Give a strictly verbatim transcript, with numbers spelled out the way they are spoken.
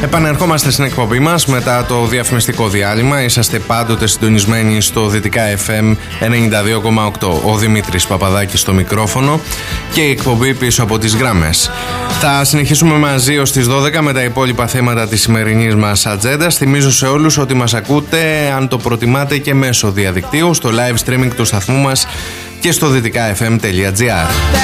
Επανερχόμαστε στην εκπομπή μας μετά το διαφημιστικό διάλειμμα. Είσαστε πάντοτε συντονισμένοι στο Δυτικά εφ εμ ενενήντα δύο κόμμα οκτώ. Ο Δημήτρης Παπαδάκης στο μικρόφωνο και η εκπομπή πίσω από τις γραμμές. Θα συνεχίσουμε μαζί ως τις δώδεκα με τα υπόλοιπα θέματα της σημερινής μας ατζέντας. Θυμίζω σε όλους ότι μας ακούτε, αν το προτιμάτε, και μέσω διαδικτύου στο live streaming του σταθμού μας και στο δυτικά εφ εμ τελεία τζι άρ.